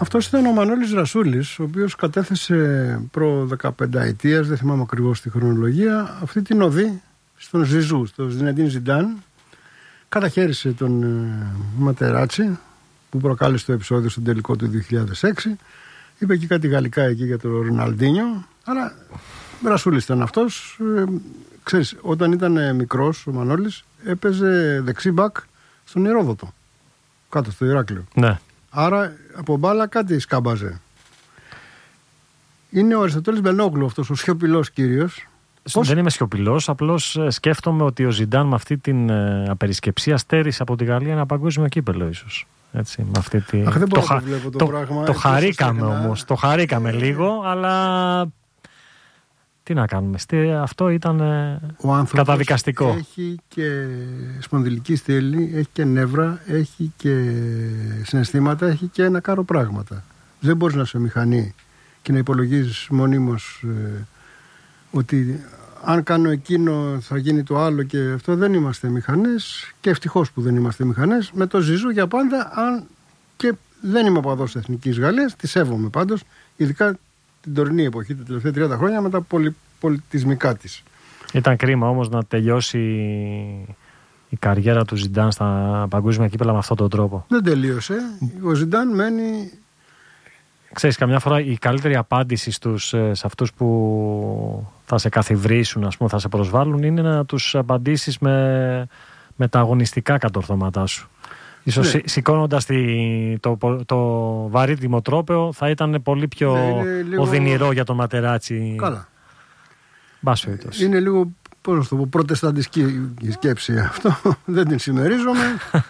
Αυτός ήταν ο Μανώλης Ρασούλης, ο οποίος κατέθεσε προ 15 ετίας, δεν θυμάμαι ακριβώς τη χρονολογία, αυτή την οδή στον Ζιζού, στον Ζινεντίν Ζιντάν. Καταχέρισε τον Ματεράτσι, που προκάλεσε το επεισόδιο στον τελικό του 2006. Είπε και κάτι γαλλικά εκεί για τον Ροναλντίνιο, αλλά Ρασούλης ήταν αυτός. Ξέρεις, όταν ήταν μικρός ο Μανώλης έπαιζε δεξί μπακ στον Ηρόδοτο, κάτω στο Ηράκλειο. Ναι. Άρα από μπάλα κάτι σκάμπαζε. Είναι ο Αριστοτέλης Μπενόγλου αυτός ο σιωπηλός κύριος. Δεν είμαι σιωπηλός, απλώς σκέφτομαι ότι ο Ζιντάν με αυτή την απερισκεψία στέρισε από τη Γαλλία ένα παγκόσμιο κύπελλο ίσως. Έτσι, με αυτή τη... Αχ, δεν μπορώ να το βλέπω το πράγμα. Το χαρήκαμε όμως, το χαρήκαμε λίγο, αλλά τι να κάνουμε, αυτό ήταν καταδικαστικό. Έχει και σπονδυλική στήλη, έχει και νεύρα, έχει και συναισθήματα, έχει και ένα κάρο πράγματα. Δεν μπορείς να είσαι μηχανή και να υπολογίζεις μονίμως ότι αν κάνω εκείνο θα γίνει το άλλο και αυτό. Δεν είμαστε μηχανές και ευτυχώς που δεν είμαστε μηχανές. Με το Ζιζού για πάντα, αν και δεν είμαι οπαδός Εθνικής Γαλλίας, τη σέβομαι πάντως, ειδικά την τωρινή εποχή, τα τελευταία 30 χρόνια με τα πολιτισμικά της. Ήταν κρίμα όμως να τελειώσει η καριέρα του Ζιντάν στα παγκόσμια κύπελλα με αυτόν τον τρόπο. Δεν τελείωσε. Ο Ζιντάν μένει... Ξέρεις, καμιά φορά η καλύτερη απάντηση σε αυτούς που θα σε καθιβρίσουν, ας πούμε, θα σε προσβάλλουν, είναι να τους απαντήσεις με τα αγωνιστικά κατορθώματά σου. Ίσως σηκώνοντας το βαρύ δημοτρόπαιο θα ήταν πολύ πιο οδυνηρό για τον Ματεράτσι. Καλά. Μπάσφετος. Είναι λίγο, πώς να το πω, προτεσταντική η σκέψη αυτό. Δεν την συμμερίζομαι.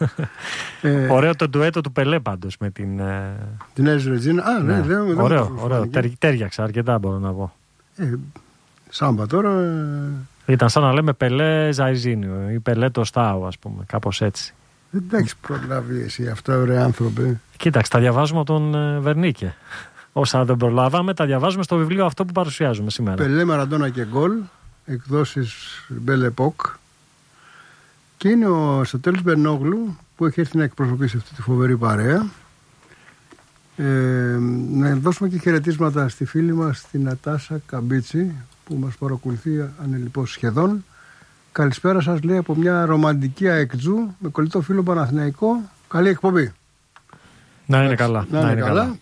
Ωραίο το ντουέτο του Πελέ πάντως με την Έζη Ρετζίνα. Ωραίο. Τέριαξε αρκετά, μπορώ να πω. Σάμπα τώρα. Ήταν σαν να λέμε Πελέ Ζαϊζίνιο ή Πελέ το Στάου, ας πούμε, κάπως έτσι. Δεν τα έχεις προλάβει εσύ αυτά, ωραία άνθρωπε. Κοίταξε, τα διαβάζουμε από τον Βερνίκε. Όσα δεν προλάβαμε, τα διαβάζουμε στο βιβλίο αυτό που παρουσιάζουμε σήμερα. Πελέ, Μαραντόνα και γκολ, εκδόσεις Belle Époque. Και είναι ο Αριστοτέλης Μπενόγλου που έχει έρθει να εκπροσωπήσει αυτή τη φοβερή παρέα. Να δώσουμε και χαιρετίσματα στη φίλη μας, την Νατάσα Καμπίτσι, που μας παρακολουθεί ανελιπώς σχεδόν. Καλησπέρα σας, λέει, από μια ρομαντική αεκτζού με κολλητό φίλο Παναθηναϊκό. Καλή εκπομπή. Να είναι καλά. Να είναι καλά.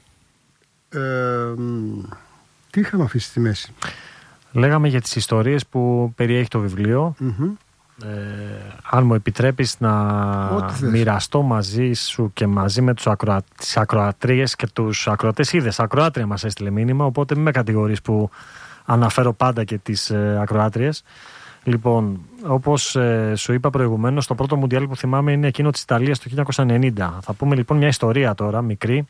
Τι είχαμε αφήσει στη μέση? Λέγαμε για τις ιστορίες που περιέχει το βιβλίο. Αν μου επιτρέπεις να μοιραστώ μαζί σου και μαζί με τις ακροατρίες και τους ακροατές. Είδες, ακροάτρια μας έστειλε μήνυμα, οπότε μην με κατηγορείς που αναφέρω πάντα και τις ακροάτριες. Λοιπόν, όπως σου είπα προηγουμένως, το πρώτο Μουντιάλ που θυμάμαι είναι εκείνο της Ιταλίας το 1990. Θα πούμε λοιπόν μια ιστορία τώρα, μικρή.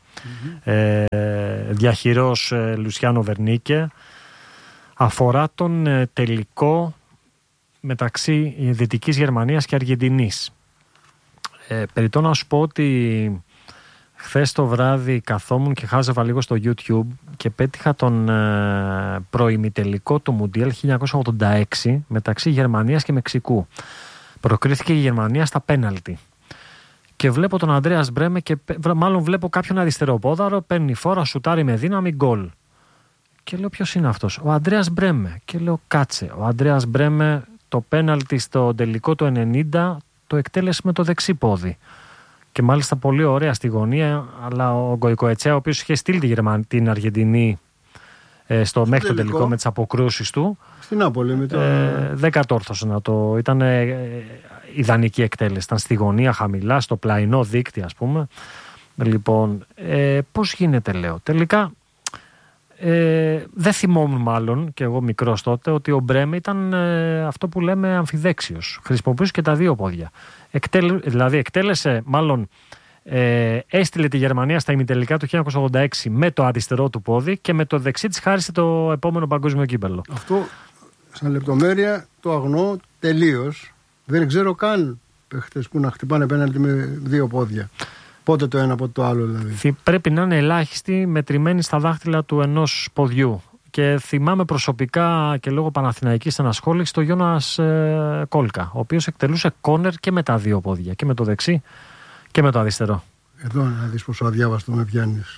Διαχειρός Λουσιάνο Βερνίκε. Αφορά τον τελικό μεταξύ Δυτικής Γερμανίας και Αργεντινής. Περιττώ να σου πω ότι χθες το βράδυ καθόμουν και χάζευα λίγο στο YouTube και πέτυχα τον προημιτελικό του Μουντιάλ 1986 μεταξύ Γερμανίας και Μεξικού. Προκρίθηκε η Γερμανία στα πέναλτι. Και βλέπω τον Ανδρέας Μπρέμε και μάλλον βλέπω κάποιον αριστεροπόδαρο, παίρνει φόρα, σουτάρει με δύναμη, γκολ. Και λέω, ποιος είναι αυτός? Ο Ανδρέας Μπρέμε. Και λέω, κάτσε. Ο Ανδρέας Μπρέμε το πέναλτι στο τελικό του 90 το εκτέλεσε με το δεξί πόδι. Και μάλιστα πολύ ωραία στη γωνία, αλλά ο Γκοϊκοετσέα, ο οποίος είχε στείλει την Αργεντινή μέχρι το τελικό με τις αποκρούσεις του, στην Νάπολη δεν κατόρθωσε να το... Ήταν ιδανική εκτέλεση. Ήταν στη γωνία χαμηλά, στο πλαϊνό δίκτυο, ας πούμε. Λοιπόν, πώς γίνεται, λέω. Τελικά δεν θυμόμουν, μάλλον και εγώ μικρός τότε, ότι ο Μπρέμε ήταν αυτό που λέμε αμφιδέξιος. Χρησιμοποιούσε και τα δύο πόδια. Δηλαδή εκτέλεσε, μάλλον έστειλε τη Γερμανία στα ημιτελικά του 1986 με το αριστερό του πόδι και με το δεξί της χάρισε το επόμενο παγκόσμιο κύπελλο. Αυτό σαν λεπτομέρεια το αγνοώ τελείως. Δεν ξέρω καν παίχτες που να χτυπάνε πέναλτι με δύο πόδια. Πότε το ένα, πότε το άλλο δηλαδή. Πρέπει να είναι ελάχιστοι, μετρημένοι στα δάχτυλα του ενός ποδιού. Και θυμάμαι προσωπικά και λόγω παναθηναϊκής ανασχόλησης τον Γιώνας Κόλκα, ο οποίος εκτελούσε κόρνερ και με τα δύο πόδια, και με το δεξί και με το αριστερό. Εδώ να δεις πόσο αδιάβαστο με πιάνεις.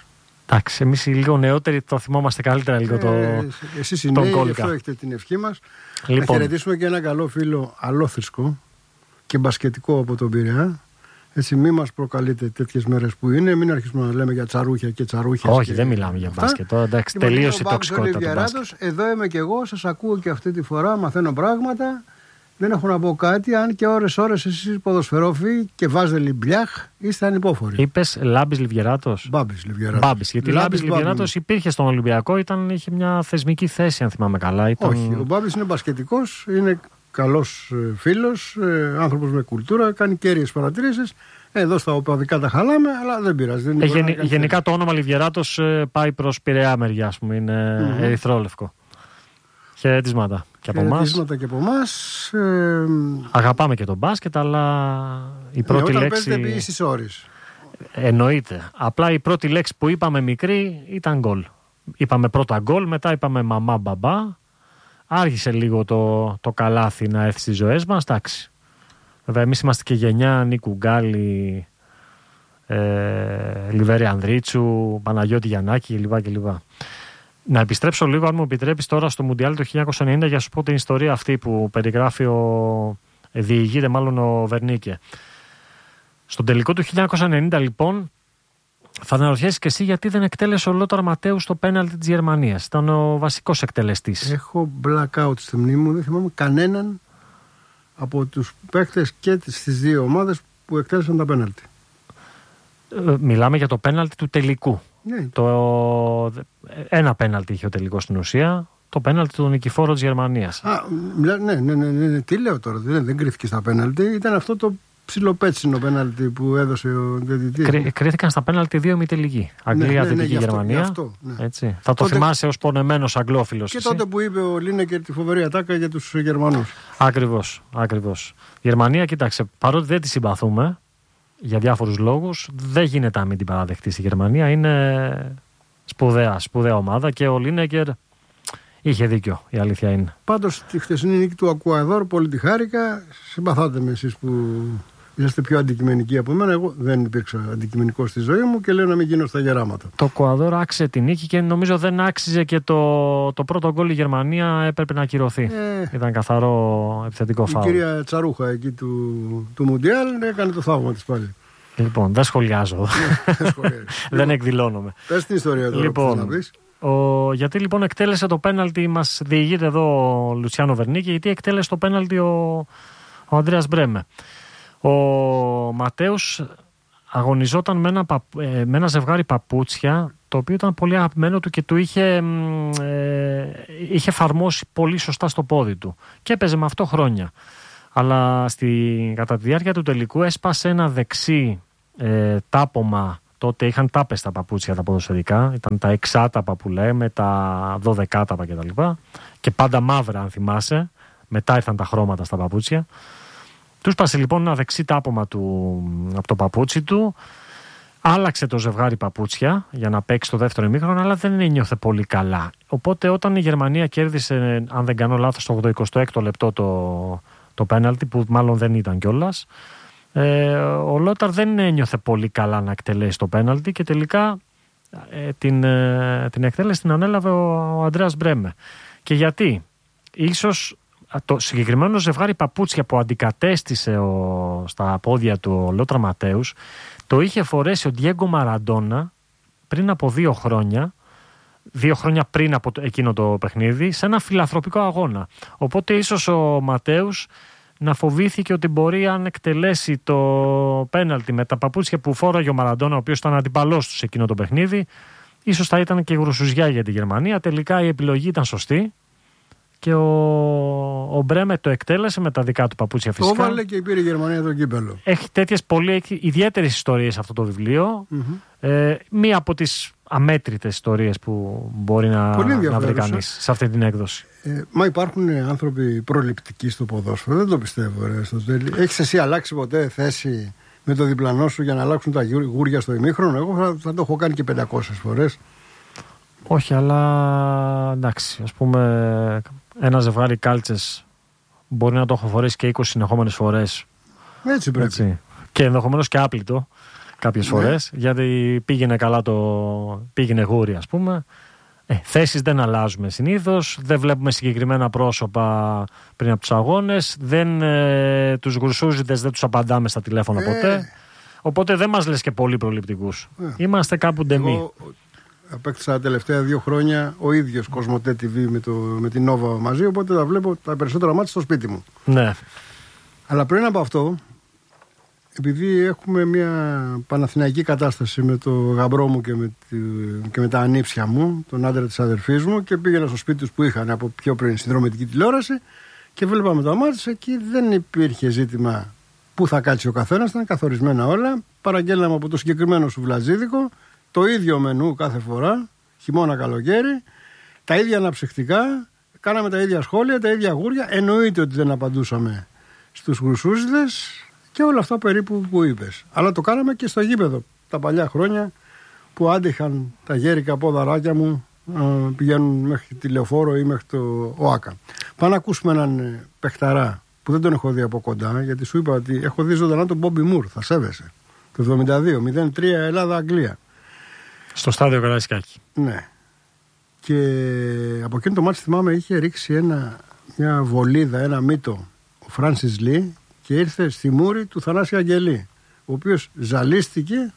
Εντάξει, εμείς οι λίγο νεότεροι το θυμόμαστε καλύτερα λίγο εσείς οι νέοι, γι' αυτό έχετε την ευχή μας. Λοιπόν. Να χαιρετήσουμε και ένα καλό φίλο αλόθρησκο και μπασκετικό από τον Πειραιά. Έτσι, μην μας προκαλείτε τέτοιες μέρες που είναι, μην αρχίσουμε να λέμε για τσαρούχια και τσαρούχια. Όχι, δεν μιλάμε για μπάσκετ. Εντάξει, τελείωσε η τοξικότητα του μπάσκετ. Εδώ είμαι και εγώ, σας ακούω και αυτή τη φορά, μαθαίνω πράγματα. Δεν έχω να πω κάτι, αν και ώρες εσείς ποδοσφαιρόφοι και βάζετε Λιμπλιάχ, είστε ανυπόφοροι. Είπες Λάμπης Λιβιεράτος. Μπάμπης, γιατί Λάμπης Λιβιεράτος υπήρχε στον Ολυμπιακό, είχε μια θεσμική θέση, αν θυμάμαι καλά. Όχι, ο Μπάμπης είναι μπασκετικός, είναι καλός φίλος, άνθρωπος με κουλτούρα, κάνει κέρυες παρατηρήσεις. Εδώ στα οπαδικά τα χαλάμε, αλλά δεν πειράζει. Γενικά το όνομα Λιβιεράτος πάει προς Πειραιά μεριά, ας πούμε, είναι ερυθρόλευκο. Χαιρετίσματα και από εμάς. Αγαπάμε και τον μπάσκετ, αλλά η πρώτη λέξη. Όταν παίζετε στις ώρες. Εννοείται. Απλά η πρώτη λέξη που είπαμε μικρή ήταν γκολ. Είπαμε πρώτα γκολ, μετά είπαμε μαμά μπαμπά. Άρχισε λίγο το καλάθι να έρθει στις ζωές μας. Εντάξει. Βέβαια, εμείς είμαστε και γενιά Νίκου Γκάλη, Λιβέρη Ανδρίτσου, Παναγιώτη Γιαννάκη κλπ. Να επιστρέψω λίγο, αν μου επιτρέπεις, τώρα στο Μουντιάλ το 1990 για να σου πω την ιστορία αυτή που περιγράφει διηγείται μάλλον ο Βερνίκε. Στον τελικό του 1990 λοιπόν, θα αναρωτιέσαι και εσύ γιατί δεν εκτέλεσε ο Λόταρ Ματέους το πέναλτι της Γερμανίας. Ήταν ο βασικός εκτελεστής. Έχω blackout στη μνήμη μου, δεν θυμάμαι κανέναν από τους παίκτες και στις δύο ομάδες που εκτέλεσαν τα πέναλτι. Μιλάμε για το πέναλτι του τελικού. Ναι. Ένα πέναλτι είχε ο τελικός στην ουσία. Το πέναλτι του νικηφόρου της Γερμανίας. Ναι. Τι λέω τώρα, δεν κρίθηκε στα πέναλτι. Ήταν αυτό το ψιλοπέτσινο πέναλτι που έδωσε ο διαιτητής. Κρίθηκαν στα πέναλτι δύο ημιτελικοί. Αγγλία, Δυτική Γερμανία. Αυτό, ναι. Έτσι. Θα το θυμάσαι ως πονεμένος αγγλόφιλος. Και τότε που είπε ο Λίνεκερ τη φοβερή ατάκα για τους Γερμανούς. Ακριβώς. Η Γερμανία, κοίταξε, παρότι δεν τη συμπαθούμε για διάφορους λόγους, δεν γίνεται να μην την παραδεχτεί στη Γερμανία. Είναι σπουδαία ομάδα και ο Λίνεκερ είχε δίκιο, η αλήθεια είναι. Πάντως τη χθεσινή νίκη του Ακουαδόρ πολύ τη χάρηκα. Συμπαθάτε με εσείς που είσαστε πιο αντικειμενικοί από μένα. Εγώ δεν υπήρξα αντικειμενικός στη ζωή μου και λέω να μην γίνω στα γεράματα. Το Ακουαδόρ άξιζε τη νίκη και νομίζω δεν άξιζε και το πρώτο γκολ. Η Γερμανία έπρεπε να ακυρωθεί. Ήταν καθαρό επιθετικό φάουλ. Η κυρία Τσαρούχα εκεί του Μουντιάλ έκανε το θαύμα της πάλι. Λοιπόν, δεν σχολιάζω. Δεν εκδηλώνομαι. Πες την ιστορία τώρα που να πεις. Γιατί λοιπόν εκτέλεσε το πέναλτι, μας διηγείται εδώ ο Λουτσιάνο Βερνίκη, γιατί εκτέλεσε το πέναλτι ο Ανδρέας Μπρέμε. Ο Ματέους αγωνιζόταν με ένα ζευγάρι παπούτσια, το οποίο ήταν πολύ αγαπημένο του και του είχε εφαρμόσει πολύ σωστά στο πόδι του και έπαιζε με αυτό χρόνια. Αλλά κατά τη διάρκεια του τελικού έσπασε ένα δεξί τάπομα. Τότε είχαν τάπες τα παπούτσια τα ποδοσφαιρικά. Ήταν τα εξάταπα που λέμε, τα 12άταπα κτλ. Και πάντα μαύρα, αν θυμάσαι. Μετά ήρθαν τα χρώματα στα παπούτσια. Του σπάσε λοιπόν ένα δεξί τάπομα από το παπούτσι του. Άλλαξε το ζευγάρι παπούτσια για να παίξει το δεύτερο ημίχρονο, αλλά δεν ένιωθε πολύ καλά. Οπότε όταν η Γερμανία κέρδισε, αν δεν κάνω λάθος, το 86ο λεπτό το πέναλτι, που μάλλον δεν ήταν κιόλας, ο Λόταρ δεν ένιωθε πολύ καλά να εκτελέσει το πέναλτι και τελικά την εκτέλεση την ανέλαβε ο Ανδρέας Μπρέμε. Και γιατί? Ίσως το συγκεκριμένο ζευγάρι παπούτσια που αντικατέστησε στα πόδια του ο Λόταρ Ματέους το είχε φορέσει ο Ντιέγκο Μαραντόνα πριν από 2 χρόνια. 2 χρόνια πριν από εκείνο το παιχνίδι, σε ένα φιλανθρωπικό αγώνα. Οπότε ίσως ο Ματέους να φοβήθηκε ότι μπορεί, αν εκτελέσει το πέναλτι με τα παπούτσια που φόραγε ο Μαραντόνα, ο οποίος ήταν αντιπαλός του σε εκείνο το παιχνίδι, ίσως θα ήταν και γρουσουζιά για τη Γερμανία. Τελικά η επιλογή ήταν σωστή και ο Μπρέμε το εκτέλεσε με τα δικά του παπούτσια φυσικά. Το έβαλε και πήρε η Γερμανία το κύπελο. Έχει τέτοιες πολύ ιδιαίτερες ιστορίες αυτό το βιβλίο. Μία από τις αμέτρητες ιστορίες που μπορεί να βρει κανείς σε αυτή την έκδοση. Μα υπάρχουν άνθρωποι προληπτικοί στο ποδόσφαιρο, δεν το πιστεύω. Έχεις εσύ αλλάξει ποτέ θέση με το διπλανό σου για να αλλάξουν τα γούρια στο ημίχρονο? Εγώ θα το έχω κάνει και 500 φορές. Όχι, αλλά εντάξει, ας πούμε ένα ζευγάρι κάλτσες μπορεί να το έχω φορέσει και 20 συνεχόμενες φορές. Έτσι πρέπει. Έτσι. Και ενδεχομένως και άπλυτο. κάποιες φορές, γιατί πήγαινε γούρι, ας πούμε. Θέσεις δεν αλλάζουμε συνήθως, δεν βλέπουμε συγκεκριμένα πρόσωπα πριν από τους αγώνες, τους γουρσούζιτες δεν τους απαντάμε στα τηλέφωνα ποτέ, οπότε δεν μας λες και πολύ προληπτικούς. Είμαστε κάπου ντεμή. Εγώ απέκτησα τα τελευταία 2 χρόνια ο ίδιος Κοσμοτέ TV με την Nova μαζί, οπότε τα βλέπω τα περισσότερα μάτια στο σπίτι μου. Ναι. Αλλά πριν από αυτό, επειδή έχουμε μια παναθηναϊκή κατάσταση με το γαμπρό μου και με τα ανήψια μου, τον άντρα της αδερφής μου, και πήγαινα στο σπίτι τους που είχαν από πιο πριν συνδρομητική τηλεόραση και βλέπαμε τα μάτια. Εκεί δεν υπήρχε ζήτημα πού θα κάτσει ο καθένας, ήταν καθορισμένα όλα. Παραγγέλναμε από το συγκεκριμένο σουβλατζίδικο το ίδιο μενού κάθε φορά, χειμώνα καλοκαίρι, τα ίδια αναψυκτικά, κάναμε τα ίδια σχόλια, τα ίδια γούρια. Εννοείται ότι δεν απαντούσαμε στους γρουσούζιδες και όλα αυτά περίπου που είπες. Αλλά το κάναμε και στο γήπεδο τα παλιά χρόνια που άντυχαν τα γέρικα ποδαράκια μου πηγαίνουν μέχρι τη Λεωφόρο ή μέχρι το ΟΑΚΑ. Πάμε να ακούσουμε έναν παιχταρά που δεν τον έχω δει από κοντά, γιατί σου είπα ότι έχω δει ζωντανά τον Μπόμπι Μουρ, θα σέβεσαι. Το 72, 0-3 Ελλάδα-Αγγλία. Στο στάδιο Καραϊσκάκη. Ναι. Και από εκείνο το μάτι θυμάμαι είχε ρίξει μια βολίδα, ένα μύτο ο Φράνσις Λι και ήρθε στη μούρη του Θανάση Αγγελή, ο οποίος ζαλίστηκε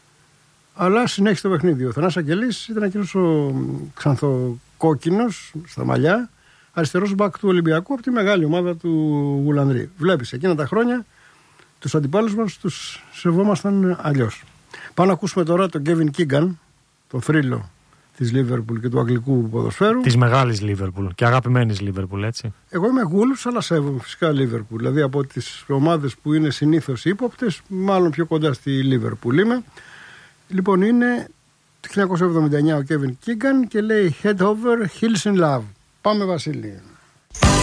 αλλά συνέχισε το παιχνίδι. Ο Θανάσης Αγγελής ήταν εκείνος ο ξανθοκόκκινος στα μαλλιά, αριστερός μπακ του Ολυμπιακού από τη μεγάλη ομάδα του Γουλανδρή. Βλέπεις, εκείνα τα χρόνια τους αντιπάλους μας τους σεβόμασταν αλλιώς. Πάμε να ακούσουμε τώρα τον Κέβιν Κίγκαν, τον θρύλο της Λίβερπουλ και του αγγλικού ποδοσφαίρου. Της μεγάλης Λίβερπουλ και αγαπημένης Λίβερπουλ, έτσι. Εγώ είμαι Wolves, αλλά σέβομαι φυσικά Λίβερπουλ. Δηλαδή από τις ομάδες που είναι συνήθως ύποπτες, μάλλον πιο κοντά στη Λίβερπουλ είμαι. Λοιπόν, είναι το 1979 ο Κέβιν Κίγκαν και λέει Head over, heels in love. Πάμε, Βασίλη.